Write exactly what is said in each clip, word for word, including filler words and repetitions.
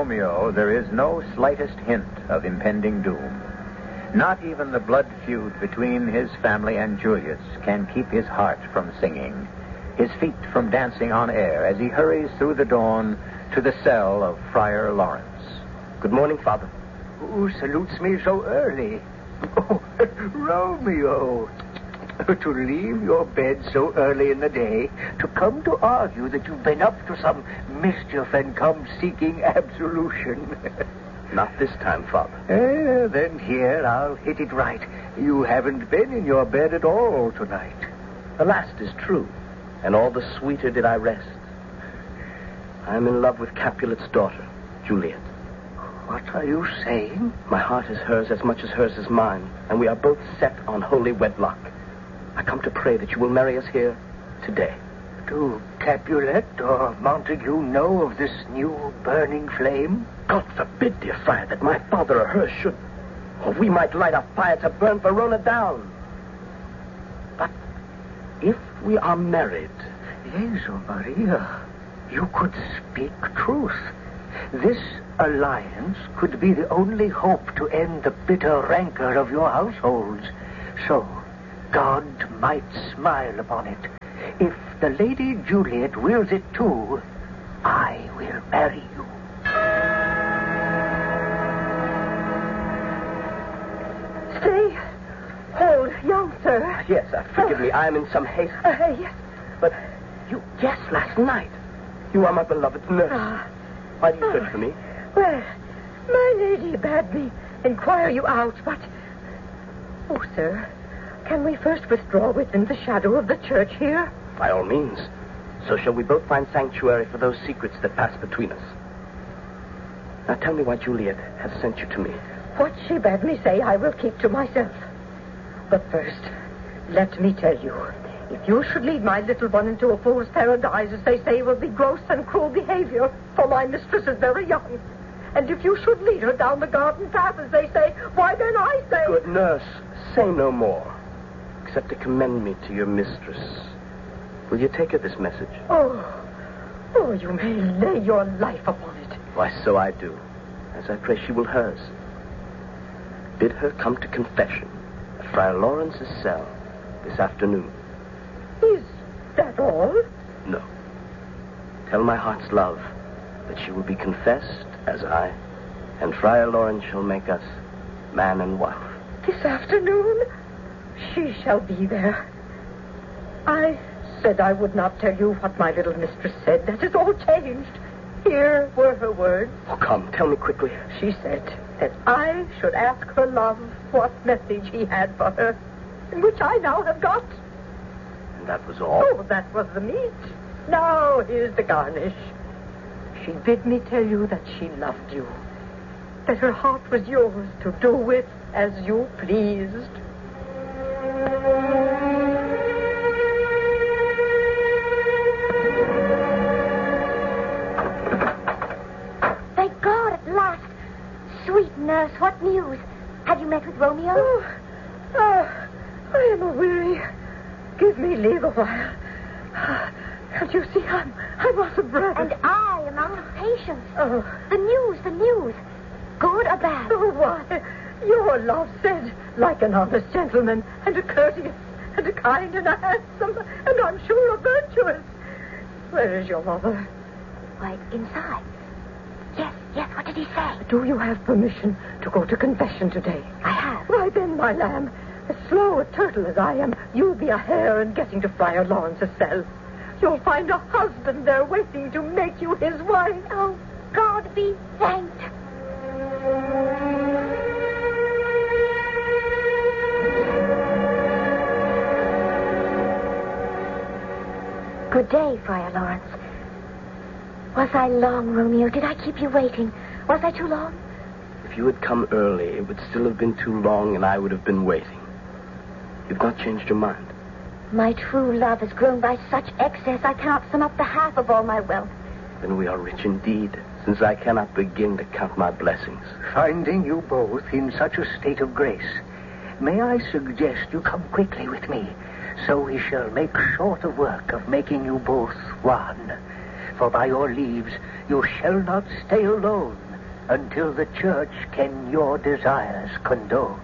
Romeo, there is no slightest hint of impending doom. Not even the blood feud between his family and Juliet's can keep his heart from singing, his feet from dancing on air as he hurries through the dawn to the cell of Friar Lawrence. Good morning, Father. Who salutes me so early? Oh, Romeo. To leave your bed so early in the day, to come to argue that you've been up to some mischief and come seeking absolution. Not this time, Father. Eh, then here, I'll hit it right. You haven't been in your bed at all tonight. The last is true, and all the sweeter did I rest. I am in love with Capulet's daughter, Juliet. What are you saying? My heart is hers as much as hers is mine, and we are both set on holy wedlock. I come to pray that you will marry us here today. Do Capulet or Montague know of this new burning flame? God forbid, dear friar, that my father or hers should... Or we might light a fire to burn Verona down. But if we are married... Yes, oh Maria, you could speak truth. This alliance could be the only hope to end the bitter rancor of your households. So, God might smile upon it. If the Lady Juliet wills it too, I will marry you. Stay. Hold, young sir. Yes, uh, forgive uh, me, I am in some haste. Uh, yes. But you guessed last night. You are my beloved nurse. Uh, Why do you search uh, for me? Well, my lady bade me inquire you out, but... Oh, sir, can we first withdraw within the shadow of the church here? By all means. So shall we both find sanctuary for those secrets that pass between us. Now tell me why Juliet has sent you to me. What she bade me say I will keep to myself. But first, let me tell you, if you should lead my little one into a fool's paradise, as they say, will be gross and cruel behavior, for my mistress is very young. And if you should lead her down the garden path, as they say, why then I say... Good nurse, say no more, except to commend me to your mistress. Will you take her this message? Oh, oh, you may lay your life upon it. Why, so I do, as I pray she will hers. Bid her come to confession at Friar Lawrence's cell this afternoon. Is that all? No. Tell my heart's love that she will be confessed as I, and Friar Lawrence shall make us man and wife. This afternoon? She shall be there. I said I would not tell you what my little mistress said. That is all changed. Here were her words. Oh, come, tell me quickly. She said that I should ask her love what message he had for her, which I now have got. And that was all? Oh, that was the meat. Now here's the garnish. She bid me tell you that she loved you, that her heart was yours to do with as you pleased. Thank God, at last. Sweet nurse, what news? Have you met with Romeo? Oh, oh I am a-weary. Give me leave a while. Can't you see I'm, I'm out of breath? And I am out of patience. Oh. The news, the news. Good or bad? Oh, why? Your love said, like an honest gentleman, and a courteous, and a kind, and a handsome, and I'm sure a virtuous. Where is your mother? Why, inside. Yes, yes, what did he say? Do you have permission to go to confession today? I have. Why then, my lamb, as slow a turtle as I am, you'll be a hare in getting to Friar Lawrence's cell. You'll find a husband there waiting to make you his wife. Oh, God be thanked. Good day, Friar Lawrence. Was I long, Romeo? Did I keep you waiting? Was I too long? If you had come early, it would still have been too long, and I would have been waiting. You've not changed your mind. My true love has grown by such excess I cannot sum up the half of all my wealth. Then we are rich indeed, since I cannot begin to count my blessings. Finding you both in such a state of grace, may I suggest you come quickly with me, so we shall make short of work of making you both one. For by your leaves, you shall not stay alone, until the church can your desires condone.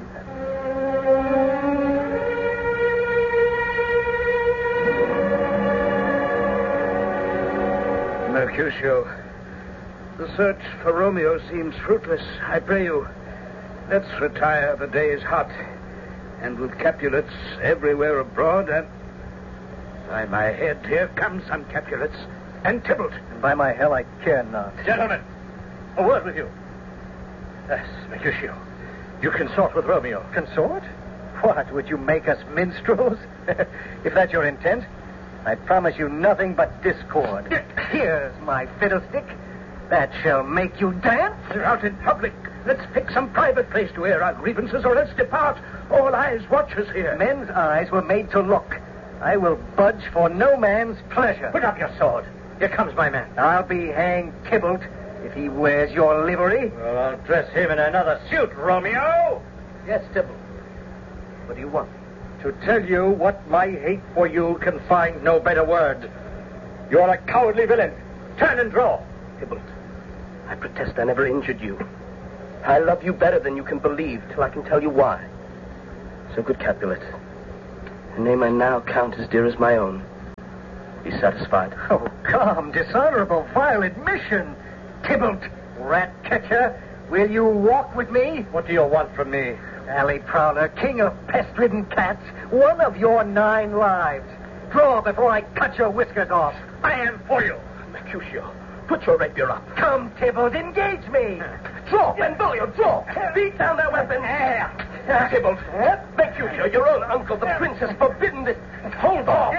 Mercutio, the search for Romeo seems fruitless. I pray you, let's retire. The day is hot, and with Capulets everywhere abroad, and by my head, here come some Capulets, and Tybalt. And by my hell, I care not. Gentlemen, a word with you. Yes, Mercutio, you consort with Romeo. Consort? What, would you make us minstrels? If that's your intent, I promise you nothing but discord. Here's my fiddlestick. That shall make you dance. We're out in public. Let's pick some private place to air our grievances, or let's depart. All eyes watch us here. Men's eyes were made to look. I will budge for no man's pleasure. Put up your sword. Here comes my man. I'll be hanged Tybalt if he wears your livery. Well, I'll dress him in another suit, Romeo. Yes, Tybalt. What do you want? To tell you what my hate for you can find no better word. You're a cowardly villain. Turn and draw. Tybalt, I protest I never injured you. I love you better than you can believe till I can tell you why. So good, Capulet. A name I now count as dear as my own. Be satisfied. Oh, come, dishonorable, vile admission. Tybalt, rat catcher, will you walk with me? What do you want from me? Alley prowler, king of pest-ridden cats, one of your nine lives. Draw before I cut your whiskers off. I am for you. Mercutio, put your rapier up. Come, Tybalt, engage me. Draw, Benvolio, draw. Beat down their weapons. Tybalt, Mercutio, your own uncle, the prince, has forbidden this. Hold on.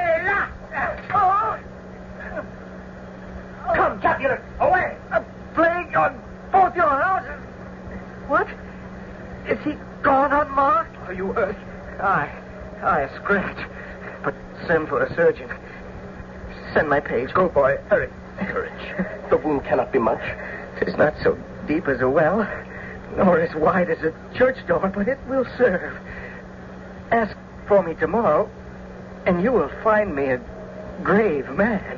Come, Capulet, away. A plague on both your houses. What? Is he gone unmarked? Are you hurt? Aye, aye, a scratch. But send for a surgeon. Send my page. Go, boy, hurry. Courage. The wound cannot be much. Tis not so deep as a well, nor as wide as a church door, but it will serve. Ask for me tomorrow, and you will find me a grave man.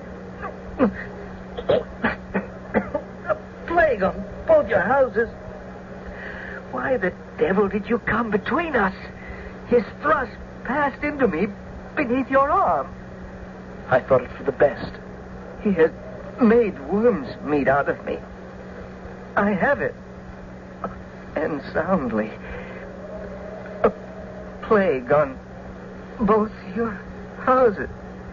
A plague on both your houses. Why the devil did you come between us? His thrust passed into me beneath your arm. I thought it for the best. He has made worm's meat out of me. I have it. And soundly. A plague on both your houses.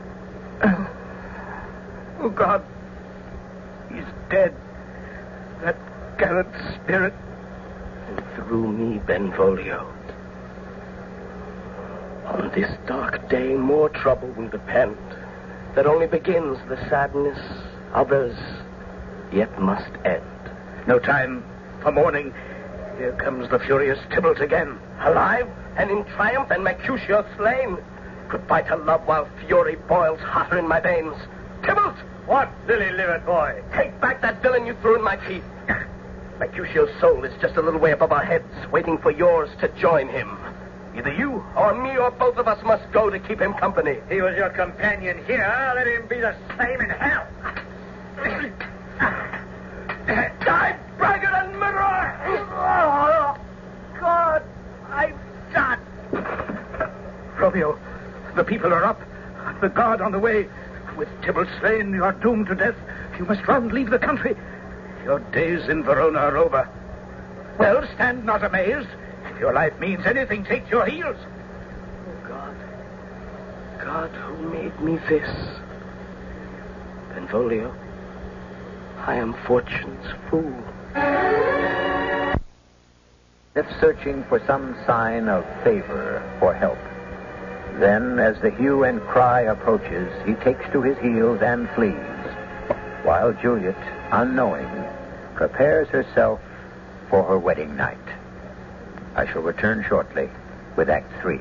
Oh, God. He's dead. That gallant spirit. And through me, Benvolio. On this dark day, more trouble will depend. That only begins the sadness others yet must end. No time for mourning. Here comes the furious Tybalt again. Alive and in triumph, and Mercutio slain. Goodbye to love while fury boils hotter in my veins. Tybalt! What, lily-livered boy? Take back that villain you threw in my teeth. Mercutio's soul is just a little way above our heads, waiting for yours to join him. Either you or me or both of us must go to keep him company. He was your companion here. Let him be the same in hell. Die, braggart and murderer! Oh, God, I'm shot. Romeo, the people are up. The guard on the way. With Tybalt slain, you are doomed to death. You must run, leave the country. Your days in Verona are over. Well, stand not amazed. If your life means anything, take your heels. Oh, God. God who made me this. Benvolio, I am fortune's fool. If searching for some sign of favor or help. Then, as the hue and cry approaches, he takes to his heels and flees, while Juliet, unknowing, prepares herself for her wedding night. I shall return shortly with Act Three.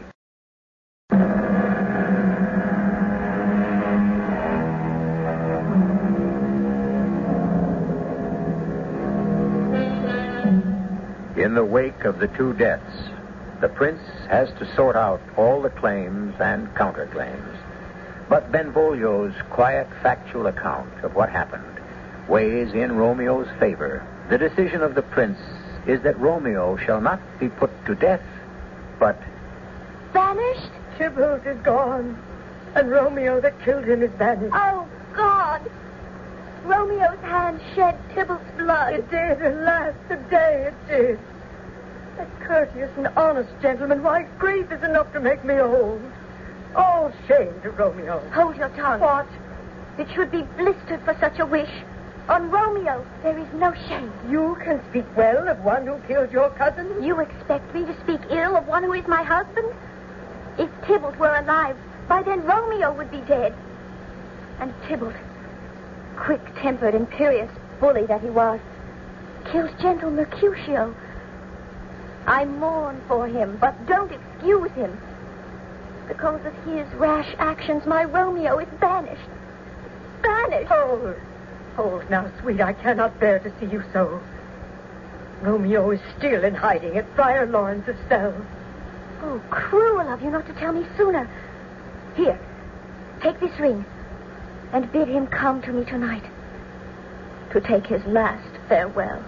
In the wake of the two deaths, the prince has to sort out all the claims and counterclaims. But Benvolio's quiet, factual account of what happened weighs in Romeo's favor The decision of the prince is that Romeo shall not be put to death, but Vanished? Tybalt is gone, and Romeo that killed him is vanished. Oh, God! Romeo's hand shed Tybalt's blood. It did, alas, today it did. A courteous and honest gentleman, why, grief is enough to make me old. All shame to Romeo. Hold your tongue. What? It should be blistered for such a wish. On Romeo, there is no shame. You can speak well of one who killed your cousin? You expect me to speak ill of one who is my husband? If Tybalt were alive, by then Romeo would be dead. And Tybalt, quick-tempered, imperious bully that he was, killed gentle Mercutio. I mourn for him, but don't excuse him. Because of his rash actions, my Romeo is banished. Banished! Hold. Hold now, sweet. I cannot bear to see you so. Romeo is still in hiding at Friar Lawrence's cell. Oh, cruel of you not to tell me sooner. Here, take this ring and bid him come to me tonight to take his last farewell.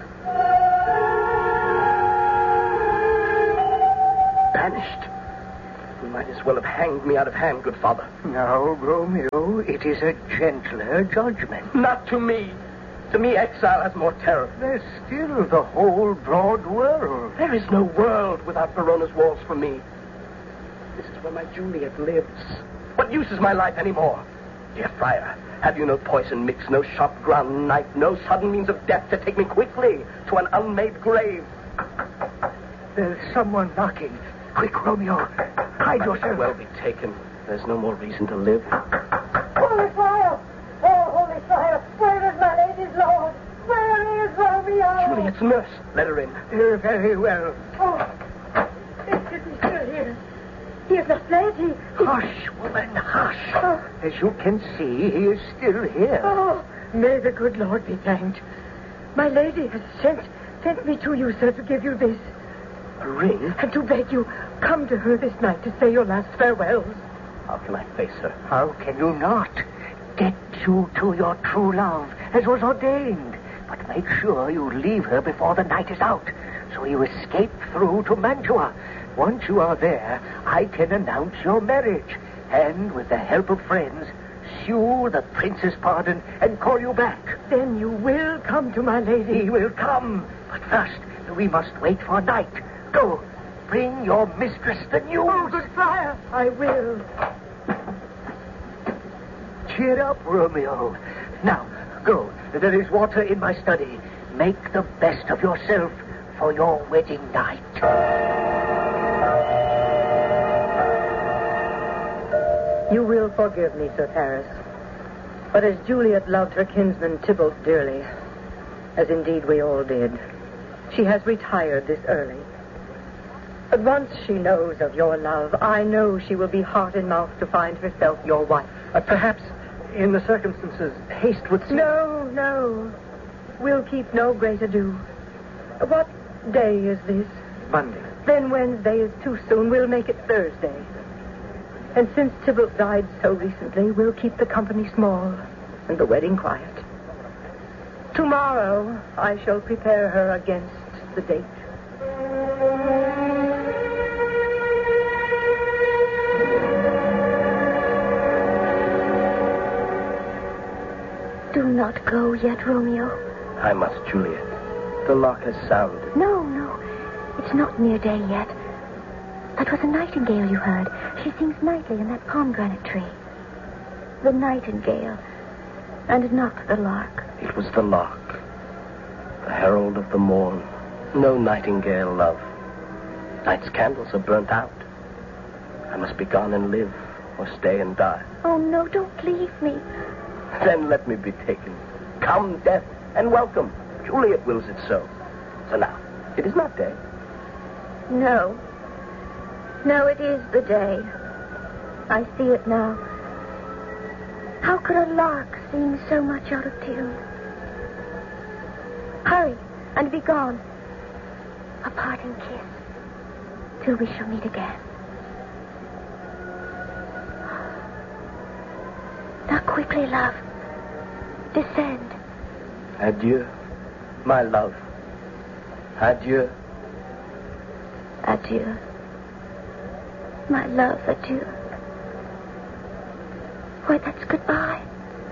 Banished? You might as well have hanged me out of hand, good father. Now, Romeo, it is a gentler judgment. Not to me. To me, exile has more terror. There's still the whole broad world. There is no world without Verona's walls for me. This is where my Juliet lives. What use is my life anymore? Dear friar, have you no poison mix, no sharp ground knife, no sudden means of death to take me quickly to an unmade grave? There's someone knocking. Quick, Romeo. Hide yourself. Well be taken. There's no more reason to live. Holy Friar! Oh, Holy Friar! Where is my lady's lord? Where is Romeo? Juliet's nurse. Let her in. Uh, very well. Oh, is he still here? He is not fled. He... Hush, woman, hush. Oh. As you can see, he is still here. Oh, may the good Lord be thanked. My lady has sent sent me to you, sir, to give you this. A ring? And to beg you, come to her this night to say your last farewells. How can I face her? How can you not? Get you to your true love, as was ordained. But make sure you leave her before the night is out, so you escape through to Mantua. Once you are there, I can announce your marriage, and with the help of friends, sue the prince's pardon and call you back. Then you will come to my lady. He will come, but first we must wait for night. Go, bring your mistress the news. Oh, good friar, I will. Cheer up, Romeo. Now, go. There is water in my study. Make the best of yourself for your wedding night. You will forgive me, Sir Paris. But as Juliet loved her kinsman Tybalt dearly, as indeed we all did, she has retired this early. But once she knows of your love, I know she will be heart and mouth to find herself your wife. Uh, perhaps, in the circumstances, haste would seem... No, no. We'll keep no great ado. What day is this? Monday. Then Wednesday is too soon. We'll make it Thursday. And since Tybalt died so recently, we'll keep the company small and the wedding quiet. Tomorrow, I shall prepare her against the date. Do not go yet, Romeo. I must, Juliet. The lock has sounded. No, no. It's not near day yet. That was a nightingale you heard. She sings nightly in that pomegranate tree. The nightingale, and not the lark. It was the lark, the herald of the morn. No nightingale, love. Night's candles are burnt out. I must be gone and live, or stay and die. Oh, no, don't leave me. Then let me be taken. Come, death, and welcome. Juliet wills it so. So now, it is not day. No. No, it is the day. I see it now. How could a lark seem so much out of tune? Hurry, and be gone. A parting kiss, till we shall meet again. Now quickly, love. Descend. Adieu, my love. Adieu. Adieu. My love, adieu. Why, that's goodbye.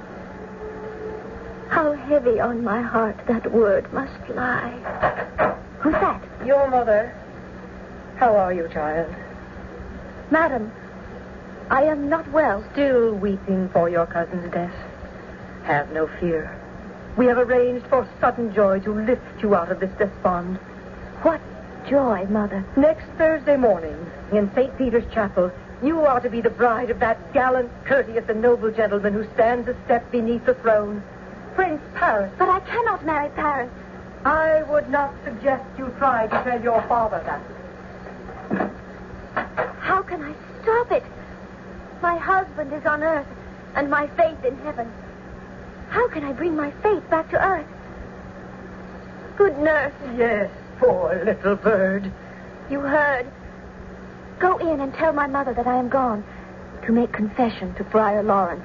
How heavy on my heart that word must lie. Who's that? Your mother. How are you, child? Madam, I am not well. Still weeping for your cousin's death. Have no fear. We have arranged for sudden joy to lift you out of this despond. What joy, Mother? Next Thursday morning, in Saint Peter's Chapel, you are to be the bride of that gallant, courteous, and noble gentleman who stands a step beneath the throne, Prince Paris. But I cannot marry Paris. I would not suggest you try to tell your father that. How can I stop it? My husband is on earth, and my faith in heaven. How can I bring my faith back to earth? Good nurse. Yes, poor little bird. You heard. Go in and tell my mother that I am gone to make confession to Friar Lawrence.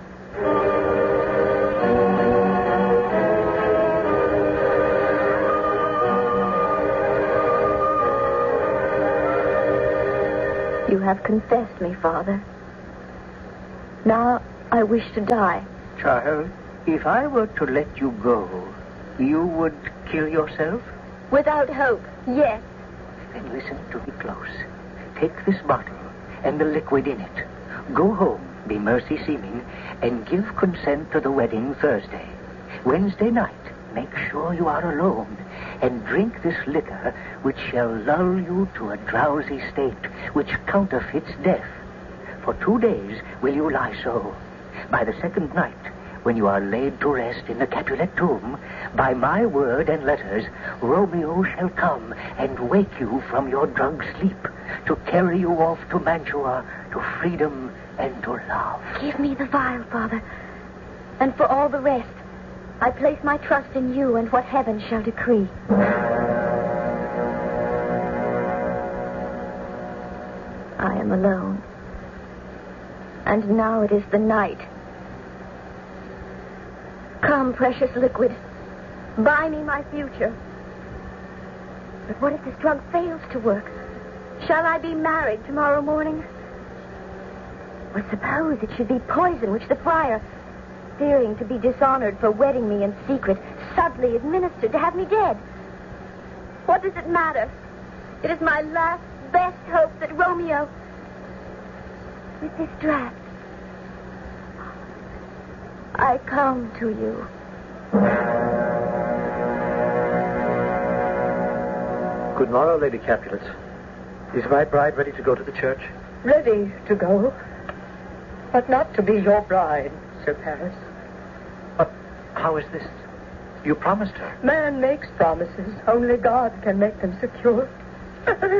You have confessed me, Father. Now I wish to die. Child, if I were to let you go, you would kill yourself? Without hope, yes. Then listen to me close. Take this bottle and the liquid in it. Go home, be mercy seeming, and give consent to the wedding Thursday. Wednesday night, make sure you are alone, and drink this liquor which shall lull you to a drowsy state, which counterfeits death. For two days will you lie so. By the second night, when you are laid to rest in the Capulet tomb, by my word and letters, Romeo shall come and wake you from your drug sleep, to carry you off to Mantua, to freedom and to love. Give me the vial, Father. And for all the rest, I place my trust in you and what heaven shall decree. I am alone. And now it is the night. Come, precious liquid. Buy me my future. But what if this drug fails to work? Shall I be married tomorrow morning? Or suppose it should be poison which the friar, fearing to be dishonored for wedding me in secret, subtly administered to have me dead? What does it matter? It is my last, best hope that Romeo, with this draft, I come to you. Good morrow, Lady Capulet. Is my bride ready to go to the church? Ready to go, but not to be your bride, Sir Paris. But how is this? You promised her. Man makes promises. Only God can make them secure.